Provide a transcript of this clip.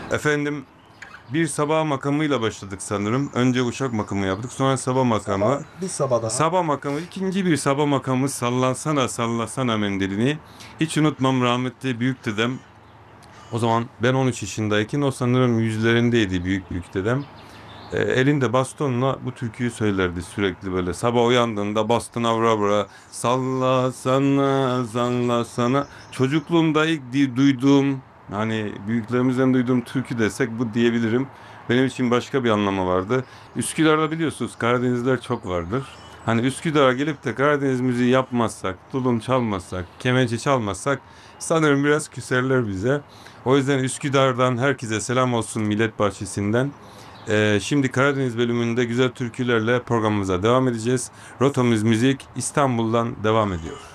Efendim, bir sabah makamıyla başladık sanırım. Önce uşak makamı yaptık, sonra sabah makamı. Bir sabah daha. Sabah makamı, ikinci bir sabah makamı sallansana sallasana mendilini. Hiç unutmam rahmetli büyük dedem. O zaman ben 13 yaşındayken o sanırım yüzlerindeydi büyük büyük dedem. Elinde bastonla bu türküyü söylerdi sürekli böyle. Sabah uyandığında bastın avra avra salla sana salla sana. Çocukluğumda ilk duyduğum hani büyüklerimizden duyduğum türkü desek bu diyebilirim. Benim için başka bir anlamı vardı. Üsküdar'da biliyorsunuz Karadenizler çok vardır. Hani Üsküdar'a gelip de Karadeniz müziği yapmazsak, tulum çalmazsak, kemençe çalmazsak sanırım biraz küserler bize. O yüzden Üsküdar'dan herkese selam olsun Millet Bahçesi'nden. Şimdi Karadeniz bölümünde güzel türkülerle programımıza devam edeceğiz. Rotamız Müzik İstanbul'dan devam ediyor.